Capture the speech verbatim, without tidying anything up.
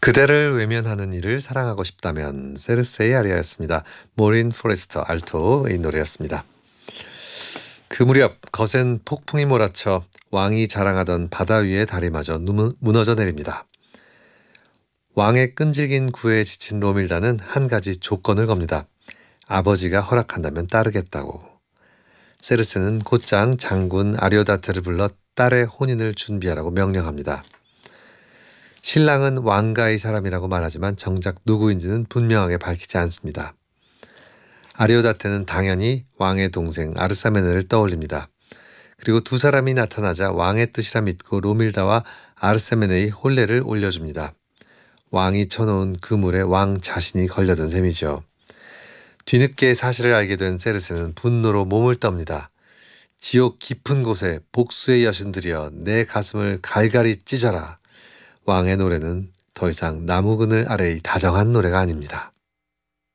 그대를 외면하는 이를 사랑하고 싶다면 세르세이 아리아였습니다. 모린 포레스터 알토의 노래였습니다. 그 무렵 거센 폭풍이 몰아쳐 왕이 자랑하던 바다 위의 다리마저 누무- 무너져 내립니다. 왕의 끈질긴 구애에 지친 로밀다는 한 가지 조건을 겁니다. 아버지가 허락한다면 따르겠다고. 세르세는 곧장 장군 아리오다테를 불러 딸의 혼인을 준비하라고 명령합니다. 신랑은 왕가의 사람이라고 말하지만 정작 누구인지는 분명하게 밝히지 않습니다. 아리오다테는 당연히 왕의 동생 아르사메네를 떠올립니다. 그리고 두 사람이 나타나자 왕의 뜻이라 믿고 로밀다와 아르사메네의 혼례를 올려줍니다. 왕이 쳐놓은 그물에 왕 자신이 걸려든 셈이죠. 뒤늦게 사실을 알게 된 세르세는 분노로 몸을 떱니다. 지옥 깊은 곳에 복수의 여신들이여 내 가슴을 갈갈이 찢어라. 왕의 노래는 더 이상 나무 그늘 아래의 다정한 노래가 아닙니다.